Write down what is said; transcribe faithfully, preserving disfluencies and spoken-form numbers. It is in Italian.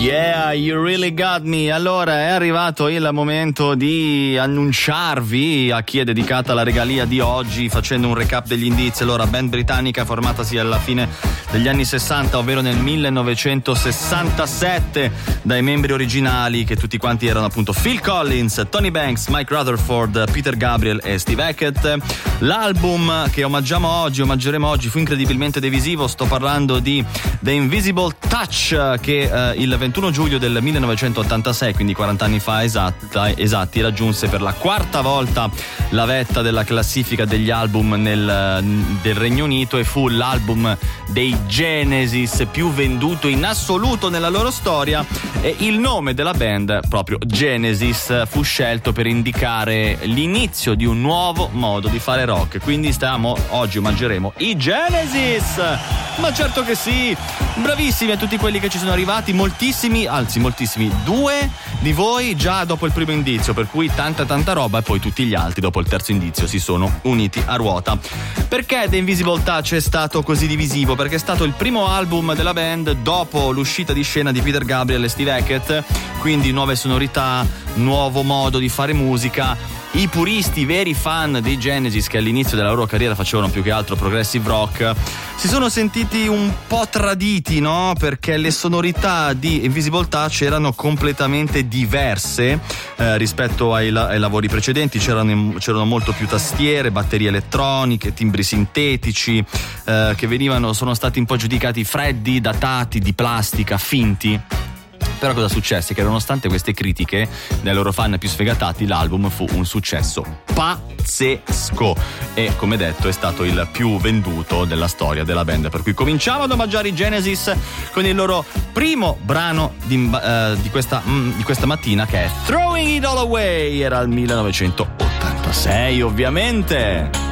Yeah, you really got me. Allora è arrivato il momento di annunciarvi a chi è dedicata la regalia di oggi, facendo un recap degli indizi. Allora, band britannica formatasi alla fine degli anni sessanta, ovvero nel millenovecentosessantasette, dai membri originali che tutti quanti erano appunto Phil Collins, Tony Banks, Mike Rutherford, Peter Gabriel e Steve Hackett. L'album che omaggiamo oggi, omaggeremo oggi, fu incredibilmente divisivo. Sto parlando di The Invisible Touch, che eh, il ventuno giugno del millenovecentottantasei, quindi quaranta anni fa esatta, esatti, raggiunse per la quarta volta la vetta della classifica degli album nel, del Regno Unito, e fu l'album dei Genesis più venduto in assoluto nella loro storia. E il nome della band, proprio Genesis, fu scelto per indicare l'inizio di un nuovo modo di fare rock. Quindi stiamo, oggi omaggeremo i Genesis. Ma certo che sì, bravissimi a tutti quelli che ci sono arrivati, moltissimi, anzi moltissimi, due di voi già dopo il primo indizio, per cui tanta tanta roba, e poi tutti gli altri dopo il terzo indizio si sono uniti a ruota. Perché The Invisible Touch è stato così divisivo? Perché è stato il primo album della band dopo l'uscita di scena di Peter Gabriel e Steve Hackett, quindi nuove sonorità, nuovo modo di fare musica. I puristi, i veri fan dei Genesis, che all'inizio della loro carriera facevano più che altro progressive rock, si sono sentiti un po' traditi, no? Perché le sonorità di Invisible Touch erano completamente diverse eh, rispetto ai, ai lavori precedenti. C'erano, c'erano molto più tastiere, batterie elettroniche, timbri sintetici eh, che venivano, sono stati un po' giudicati freddi, datati, di plastica, finti. Però cosa successe? Che nonostante queste critiche dai loro fan più sfegatati, l'album fu un successo pazzesco e, come detto, è stato il più venduto della storia della band. Per cui cominciamo ad omaggiare i Genesis con il loro primo brano di, uh, di, questa, mm, di questa mattina, che è Throwing It All Away. Era il millenovecentottantasei, ovviamente.